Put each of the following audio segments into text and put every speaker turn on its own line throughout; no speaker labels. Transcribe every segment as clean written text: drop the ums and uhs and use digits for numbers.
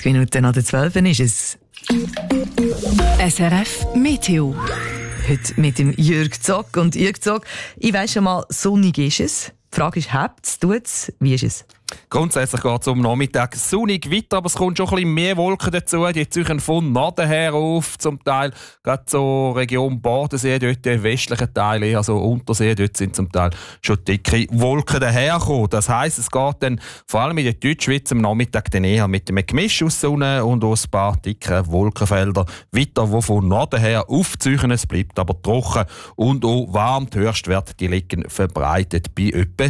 20 Minuten nach der 12 ist es.
SRF Meteo.
Heute mit dem Jürg Zock. Und Jürg Zock, ich weiss schon mal, sonnig ist es. Die Frage ist, habt's, tut's, wie ist es?
Grundsätzlich geht es um Nachmittag sonnig weiter, aber es kommt schon ein bisschen mehr Wolken dazu. Die ziehen von Norden her auf, zum Teil gerade so Region Bodensee, dort der westlichen Teil, also Untersee, dort sind zum Teil schon dicke Wolken dahergekommen. Das heisst, es geht dann vor allem in der Deutschschweiz am Nachmittag dann eher mit einem Gemisch aus Sonne und aus ein paar dicken Wolkenfeldern weiter, die von Norden her aufziehen. Es bleibt aber trocken und auch warm. Die Höchstwerte die liegen verbreitet bei etwa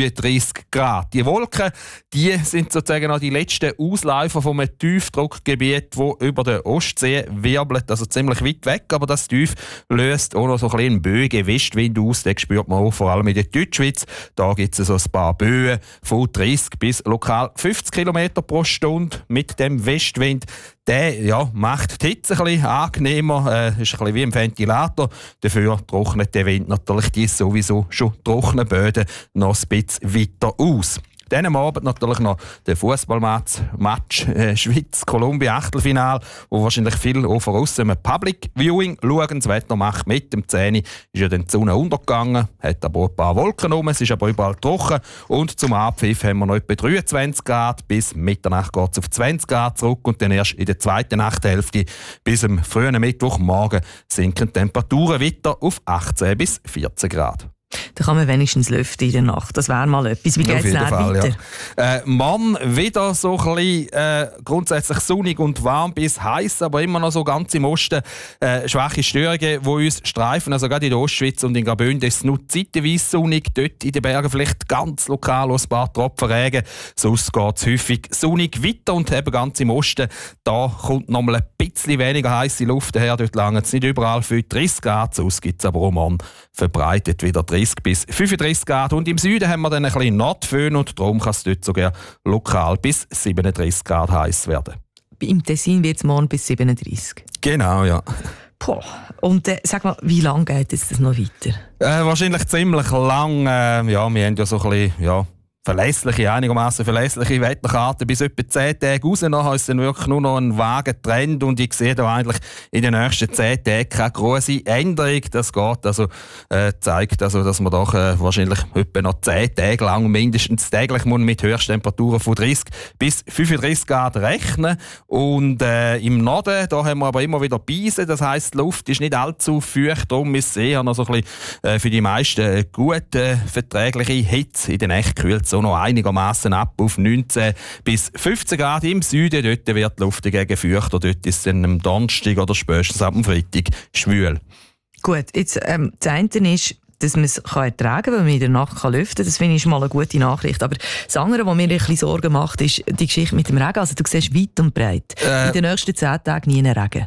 33 Grad. Die Wolken die sind sozusagen noch die letzten Ausläufer von einem Tiefdruckgebiet, das über der Ostsee wirbelt, also ziemlich weit weg. Aber das Tief löst auch noch so ein bisschen Böen, Westwind aus. Den spürt man auch vor allem in der Deutschschweiz. Da gibt es so ein paar Böen von 30 bis lokal 50 km pro Stunde mit dem Westwind. Der macht die Hitze ein bisschen angenehmer, ist ein bisschen wie im Ventilator. Dafür trocknet der Wind natürlich die sowieso schon trockenen Böden noch ein bisschen weiter aus. Dann am Abend natürlich noch der Fußballmatch Schweiz-Kolumbien Achtelfinal, wo wahrscheinlich viele auch von aussen im Public Viewing schauen. Das Wetter macht mit. Am 10 ist ja dann die Sonne untergegangen, hat aber ein paar Wolken rum, es ist aber überall trocken. Und zum Abpfiff haben wir noch etwa 23 Grad. Bis Mitternacht geht es auf 20 Grad zurück und dann erst in der zweiten Nachthälfte bis am frühen Mittwochmorgen sinken die Temperaturen weiter auf 18 bis 14 Grad.
Da kann man wenigstens lüften in der Nacht. Das wäre mal etwas. Wie geht es dann weiter?
Ja. Morgen wieder so ein bisschen grundsätzlich sonnig und warm bis heiß, aber immer noch so ganz im Osten schwache Störungen, die uns streifen. Also gerade in der Ostschweiz und in Graubünden ist es nur zeitweise sonnig. Dort in den Bergen vielleicht ganz lokal ein paar Tropfen Regen. Sonst geht es häufig sonnig weiter und eben ganz im Osten. Da kommt noch mal ein bisschen weniger heiße Luft daher. Dort langt es nicht überall für 30 Grad. Sonst gibt es aber auch morgen verbreitet wieder 30 bis 35 Grad. Und im Süden haben wir dann ein bisschen Nordföhn und darum kann es dort sogar lokal bis 37 Grad heiß werden.
Im Tessin wird es morgen bis 37.
Genau, ja.
Boah. Und sag mal, wie lange geht das noch weiter?
Wahrscheinlich ziemlich lang. Wir haben ja so ein bisschen, einigermaßen verlässliche Wetterkarten bis etwa 10 Tage raus. Nachher ist dann wirklich nur noch ein vager Trend und ich sehe da eigentlich in den nächsten 10 Tagen keine grosse Änderung. Das geht also, zeigt also, dass man doch wahrscheinlich etwa noch 10 Tage lang mindestens täglich mit Höchsttemperaturen von 30 bis 35 Grad rechnen. Und im Norden, da haben wir aber immer wieder Beisen. Das heisst, die Luft ist nicht allzu feucht. Darum ist es eher noch so ein bisschen für die meisten gut verträgliche Hitze. In der Nacht kühlt so noch einigermaßen ab auf 19 bis 15 Grad im Süden. Dort wird die Luft dagegen feuchter. Dort ist es dann am Donnerstag oder spätestens am Freitag schwül. Gut,
jetzt das eine ist, dass man es ertragen kann, weil man in der Nacht lüften kann. Das finde ich mal eine gute Nachricht. Aber das andere, was mir ein bisschen Sorgen macht, ist die Geschichte mit dem Regen. Also du siehst weit und breit. In den nächsten 10 Tagen nie einen Regen.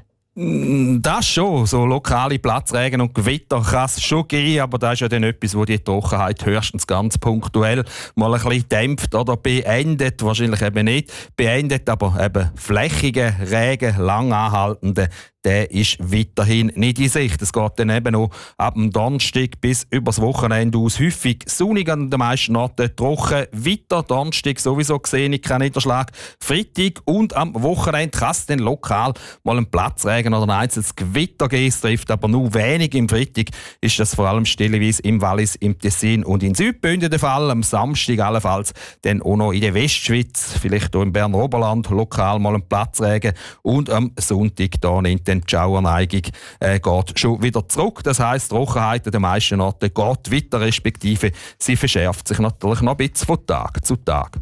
Das schon. So lokale Platzregen und Gewitter kann es schon geben, aber das ist ja dann etwas, wo die Trockenheit höchstens ganz punktuell mal ein bisschen dämpft oder beendet. Wahrscheinlich eben nicht beendet, aber eben flächige Regen, lang anhaltende, der ist weiterhin nicht in Sicht. Es geht dann eben noch ab dem Donnerstag bis übers Wochenende aus. Häufig sonnig an den meisten Orten, trocken weiter. Donnerstag sowieso gesehen, kein Niederschlag. Freitag und am Wochenende kann es dann lokal mal einen Platzregen oder ein einzelnes Gewitter geben. Es trifft aber nur wenig. Im Freitag ist das vor allem stilleweise im Wallis, im Tessin und in Südbünden der Fall. Am Samstag allenfalls dann auch noch in der Westschweiz, vielleicht auch im Berner Oberland, lokal mal einen Platzregen. Und am Sonntag da nimmt die Schauerneigung geht schon wieder zurück. Das heisst, die Trockenheit an den meisten Orten geht weiter, respektive sie verschärft sich natürlich noch ein bisschen von Tag zu Tag.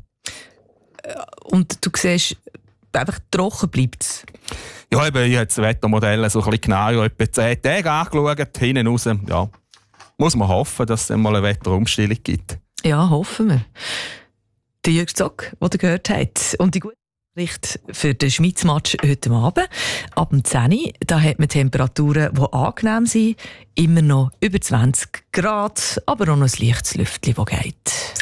Und du siehst, einfach trocken bleibt es?
Ja, eben, ich habe das Wettermodell so ein bisschen genauer etwa 10 Tage angeschaut, hinten raus. Ja, muss man hoffen, dass es mal eine Wetterumstellung gibt.
Ja, hoffen wir. Der Jürg Zock, den ihr gehört habt. Und die gute Nachricht für den Schweiz-Match heute Abend. Ab dem 10 Uhr, da hat man Temperaturen, die angenehm sind. Immer noch über 20 Grad, aber auch noch ein leichtes Lüftchen, das geht.